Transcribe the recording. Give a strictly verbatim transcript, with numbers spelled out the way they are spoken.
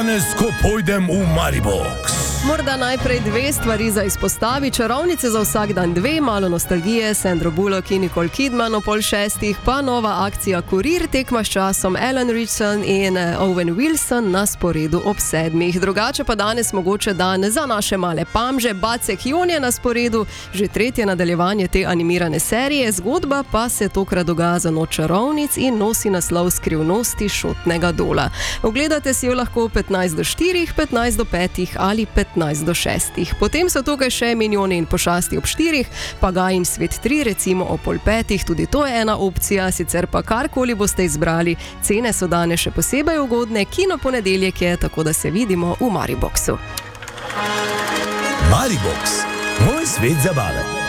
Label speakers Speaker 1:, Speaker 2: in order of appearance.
Speaker 1: danes, ko pojdem v Maribox?
Speaker 2: Morda najprej dve stvari za izpostavi. Čarovnice za vsak dan dve, malo nostalgije, Sandra Bullock in Nicole Kidman o pol šestih, pa nova akcija Kurir, tekma s časom Ellen Richardson in Owen Wilson na sporedu ob sedmih. Drugače pa danes mogoče dan za naše male pamže. Bacek Jon je na sporedu, že tretje nadaljevanje te animirane serije, zgodba pa se tokrat dogaja za noč čarovnic in nosi naslov Skrivnosti Šotnega dola. Ogledate si jo lahko petnajst do štirih, petnajst do petih ali petnajst do šestih. Potem so tukaj še Minjoni in pošasti ob štirih, pa Gaj in svet tri recimo ob pol petih, tudi to je ena opcija, sicer pa karkoli boste izbrali, cene so danes še posebej ugodne, kino ponedeljek je, tako da se vidimo v Mariboxu.
Speaker 1: Maribox, moj svet zabave.